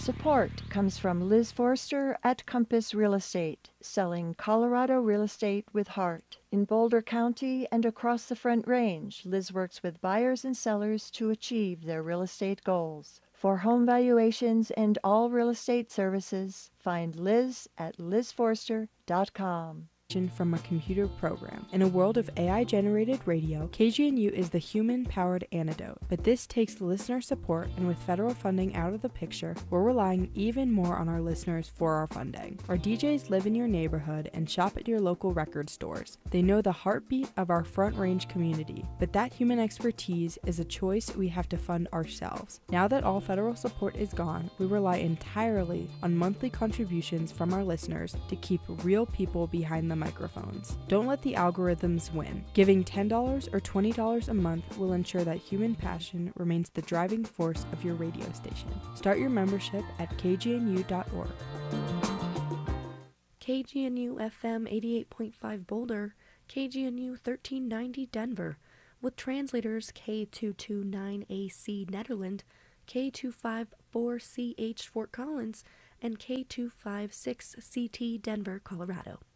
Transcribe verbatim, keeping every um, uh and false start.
Support comes from Liz Forster at Compass Real Estate, selling Colorado real estate with heart. In Boulder County and across the Front Range, Liz works with buyers and sellers to achieve their real estate goals. For home valuations and all real estate services, find Liz at liz forster dot com. From a computer program. In a world of A I-generated radio, K G N U is the human-powered antidote, but this takes listener support, and with federal funding out of the picture, we're relying even more on our listeners for our funding. Our D Js live in your neighborhood and shop at your local record stores. They know the heartbeat of our Front Range community, but that human expertise is a choice we have to fund ourselves. Now that all federal support is gone, we rely entirely on monthly contributions from our listeners to keep real people behind the microphones. Don't let the algorithms win. Giving ten dollars or twenty dollars a month will ensure that human passion remains the driving force of your radio station. Start your membership at k g n u dot org. K G N U F M eighty-eight point five Boulder, K G N U thirteen ninety Denver, with translators K two twenty-nine A C Netherlands, K two fifty-four C H Fort Collins, and K two fifty-six C T Denver, Colorado.